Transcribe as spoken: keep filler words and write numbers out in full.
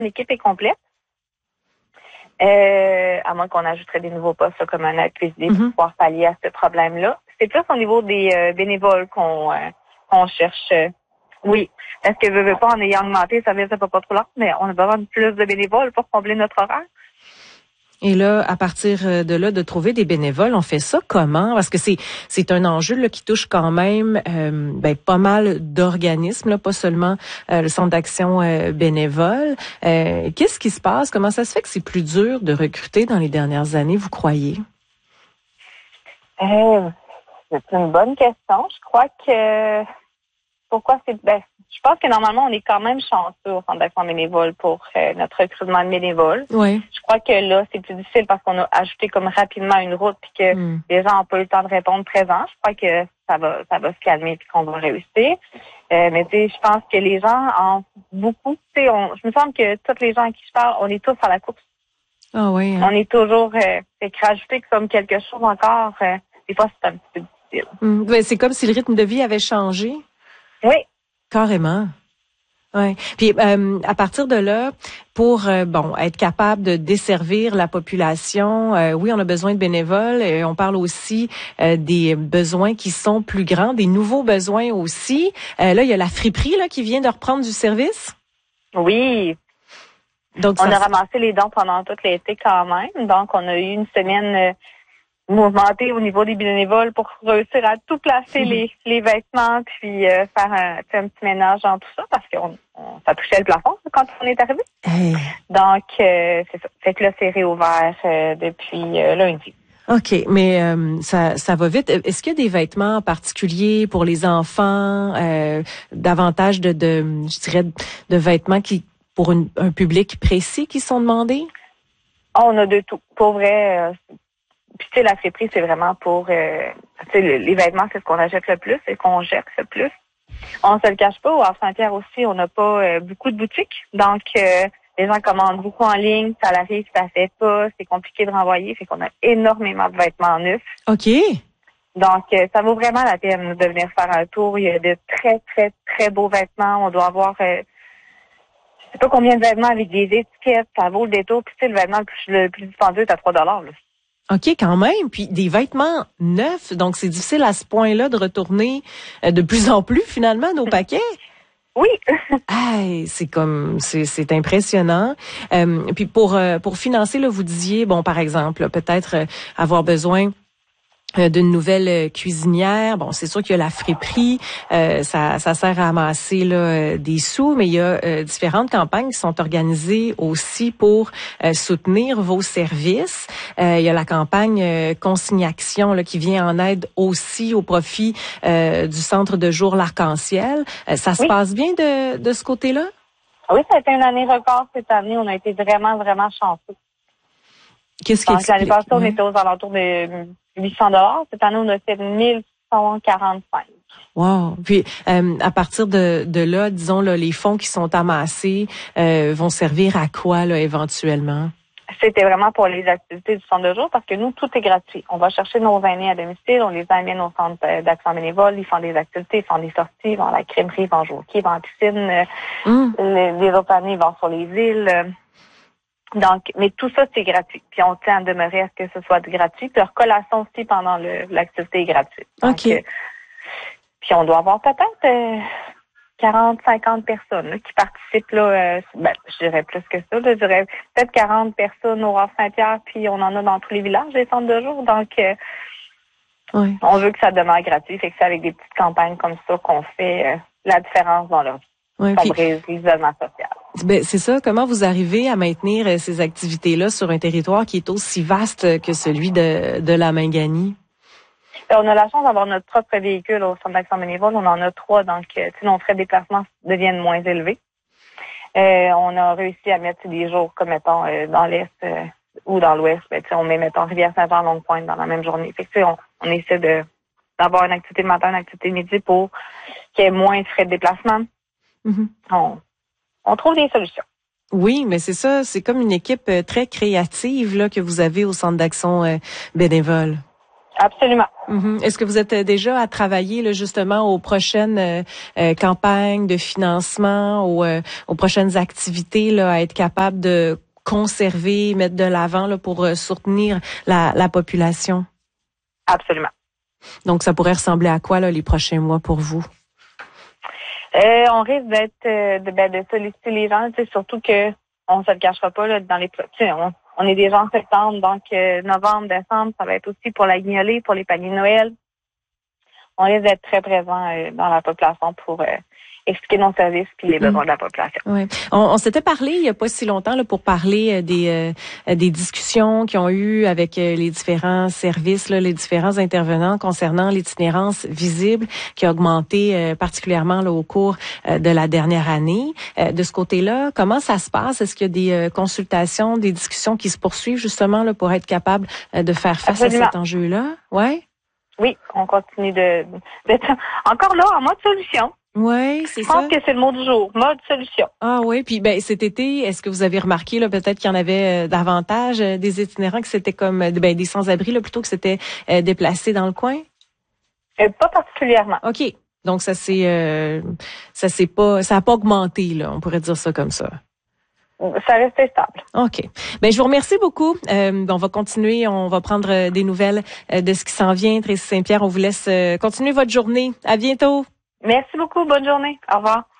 l'équipe est complète. Euh, à moins qu'on ajouterait des nouveaux postes là, comme un aide cuisinier pour Mm-hmm. pouvoir pallier à ce problème-là. C'est plus au niveau des euh, bénévoles qu'on, euh, qu'on cherche. Euh, oui, parce que veux, veux pas, en ayant augmenté, ça veut dire que ça va pas trop long, mais on a besoin de plus de bénévoles pour combler notre horaire. Et là, à partir de là, de trouver des bénévoles, on fait ça comment? Parce que c'est c'est un enjeu là, qui touche quand même euh, ben, pas mal d'organismes, là, pas seulement euh, le Centre d'action euh, bénévole. Euh, qu'est-ce qui se passe? Comment ça se fait que c'est plus dur de recruter dans les dernières années, vous croyez? Euh, c'est une bonne question. Je crois que pourquoi c'est ben, je pense que normalement, on est quand même chanceux au Centre d'action bénévole pour euh, notre recrutement de bénévoles. Oui. Je crois que là, c'est plus difficile parce qu'on a ajouté comme rapidement une route puis que Mm. les gens n'ont pas eu le temps de répondre présent. Je crois que ça va ça va se calmer puis qu'on va réussir. Euh, mais tu sais, je pense que les gens en beaucoup, tu sais, on, je me semble que tous les gens à qui je parle, on est tous à la course. Ah oui. Hein? On est toujours euh, fait que rajouter comme quelque chose encore, euh, des fois c'est un petit peu difficile. Mm. Ben, c'est comme si le rythme de vie avait changé. Oui. Carrément. Ouais. Puis euh, à partir de là, pour euh, bon être capable de desservir la population, euh, oui, on a besoin de bénévoles. Et on parle aussi euh, des besoins qui sont plus grands, des nouveaux besoins aussi. Euh, là, il y a la friperie là qui vient de reprendre du service. Oui. Donc on ça a ramassé les dons pendant tout l'été quand même. Donc on a eu une semaine euh, mouvementée au niveau des bénévoles pour réussir à tout placer les, les vêtements puis euh, faire un, un petit ménage dans tout ça parce qu'on on, ça touchait le plafond quand on est arrivé. Hey. Donc, euh, c'est ça. Fait que là, c'est réouvert euh, depuis euh, lundi. OK, mais euh, ça ça va vite. Est-ce qu'il y a des vêtements particuliers pour les enfants, euh, davantage de, de, je dirais, de vêtements qui pour une, un public précis qui sont demandés? Oh, on a de tout. Pour vrai, euh, puis tu sais, la friperie, c'est vraiment pour, euh, tu sais, le, les vêtements, c'est ce qu'on achète le plus, c'est ce qu'on jette le plus. On se le cache pas, au Havre-Saint-Pierre aussi, on n'a pas euh, beaucoup de boutiques. Donc, euh, les gens commandent beaucoup en ligne, ça arrive, ça fait pas, c'est compliqué de renvoyer, fait qu'on a énormément de vêtements neufs. OK. Donc, euh, ça vaut vraiment la peine de venir faire un tour. Il y a de très, très, très beaux vêtements. On doit avoir, euh, je sais pas combien de vêtements avec des étiquettes, ça vaut le détour. Puis, tu sais, le vêtement le plus, le plus dispendieux est à trois dollars, là. OK, quand même. Puis des vêtements neufs, donc c'est difficile à ce point-là de retourner euh, de plus en plus finalement nos paquets. Oui. Hey, c'est comme c'est c'est impressionnant. Euh, puis pour euh, pour financer là, vous disiez bon par exemple là, peut-être euh, avoir besoin euh, d'une nouvelle euh, cuisinière. Bon, c'est sûr qu'il y a la friperie, euh, ça, ça sert à amasser là, euh, des sous, mais il y a euh, différentes campagnes qui sont organisées aussi pour euh, soutenir vos services. Euh, il y a la campagne euh, Consigne-Action là, qui vient en aide aussi au profit euh, du centre de jour L'Arc-en-Ciel. Euh, ça se Oui. passe bien de, de ce côté-là? Oui, ça a été une année record cette année. On a été vraiment, vraiment chanceux. Qu'est-ce qui Donc, l'année explique? passée, on Ouais. était aux alentours de huit cents dollars. Cette année, on a fait mille cent quarante-cinq. Wow. Puis euh, à partir de, de là, disons là, les fonds qui sont amassés euh, vont servir à quoi là éventuellement? C'était vraiment pour les activités du centre de jour parce que nous, tout est gratuit. On va chercher nos aînés à domicile, on les amène au centre d'action bénévole, ils font des activités, ils font des sorties, ils vont à la crèmerie, ils vont jouer au hockey, ils vont à la piscine. Mm. Les, les autres années, ils vont sur les îles. Donc, mais tout ça, c'est gratuit. Puis on tient à demeurer à ce que ce soit gratuit. Puis leur collation aussi pendant le, l'activité est gratuite. Donc, OK. euh, puis on doit avoir peut-être euh, quarante, cinquante personnes là, qui participent. Là, euh, ben, je dirais plus que ça. Là, je dirais peut-être quarante personnes au Havre-Saint-Pierre, puis on en a dans tous les villages des centres de jour. Donc, euh, Ouais. on veut que ça demeure gratuit. Fait que c'est avec des petites campagnes comme ça qu'on fait euh, la différence dans leur vie. Ouais, Qu'on puis, brise l'isolement social. ben, c'est ça. Comment vous arrivez à maintenir euh, ces activités-là sur un territoire qui est aussi vaste que celui de, de la Mingani? On a la chance d'avoir notre propre véhicule au centre d'action bénévole. On en a trois, donc euh, nos frais de déplacement deviennent moins élevés. Euh, on a réussi à mettre des jours comme, mettons, euh, dans l'Est euh, ou dans l'Ouest. Ben, on met, mettons, Rivière-Saint-Jean, Longue-Pointe dans la même journée. Fait que, on, on essaie de d'avoir une activité le matin, une activité le midi pour qu'il y ait moins de frais de déplacement. Mm-hmm. On, on trouve des solutions. Oui, mais c'est ça. C'est comme une équipe euh, très créative là que vous avez au centre d'action euh, bénévole. Absolument. Mm-hmm. Est-ce que vous êtes déjà à travailler là, justement aux prochaines euh, euh, campagnes de financement, aux, euh, aux prochaines activités, là, à être capable de conserver, mettre de l'avant là, pour euh, soutenir la, la population? Absolument. Donc, ça pourrait ressembler à quoi là, les prochains mois pour vous? Euh, on risque d'être euh, de, ben, de solliciter les gens, surtout que on se le cachera pas là, dans les on, on est déjà en septembre, donc euh, novembre, décembre, ça va être aussi pour la guignolée, pour les paniers de Noël. On risque d'être très présent euh, dans la population pour euh, expliquer nos services puis les besoins mmh. de la population. Ouais. On, on s'était parlé il y a pas si longtemps là, pour parler des euh, des discussions qui ont eu avec euh, les différents services, là, les différents intervenants concernant l'itinérance visible qui a augmenté euh, particulièrement là, au cours euh, de la dernière année. Euh, de ce côté-là, comment ça se passe? Est-ce qu'il y a des euh, consultations, des discussions qui se poursuivent justement là, pour être capable euh, de faire face Absolument. à cet enjeu-là? Ouais. Oui, on continue de d'être encore là en mode solution. Oui, c'est ça. Je pense que c'est le mot du jour, mode solution. Ah oui, puis ben cet été, est-ce que vous avez remarqué là peut-être qu'il y en avait euh, davantage euh, des itinérants que c'était comme euh, ben des sans-abri là plutôt que c'était euh, déplacés dans le coin? Euh, pas particulièrement. OK. Donc ça c'est euh, ça c'est pas ça a pas augmenté là, on pourrait dire ça comme ça. Ça restait stable. OK. Ben je vous remercie beaucoup. Euh, on va continuer, on va prendre des nouvelles de ce qui s'en vient. Tracy Saint-Pierre, on vous laisse continuer votre journée. À bientôt. Merci beaucoup. Bonne journée. Au revoir.